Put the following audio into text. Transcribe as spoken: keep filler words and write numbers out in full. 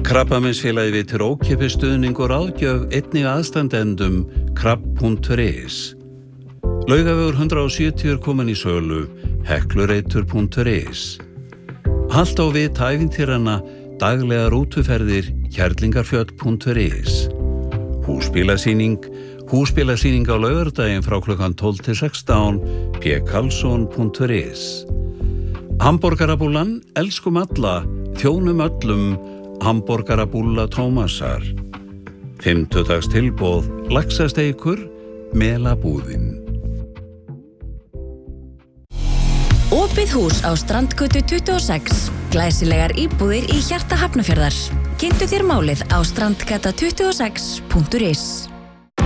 Krabbameinsfélagið veitir ókeypis stuðning og ráðgjöf einnig aðstandendum krabb punktur is. Laugavegur hundrað og sjötíu er komin í sölu, heklureitur punktur is. Haltu á vit ævintýranna, daglegar útferðir, kerlingarfjöll punktur is. Húsbílasýning, húsbílasýning á laugardaginn frá klukkan tólf til sextán, p karlsson punktur is. Hamborgarabúllan, elskum alla, þjónum öllum, hamborgarabúlla Tómasar. Fimmtudags tilboð, laxasteikur, melabúðin. Opið hús á Strandgötu tuttugu og sex. Glæsilegar íbúðir í hjarta Hafnarfjarðar. Kynntu þér málið á strandgata tuttugu og sex punktur is.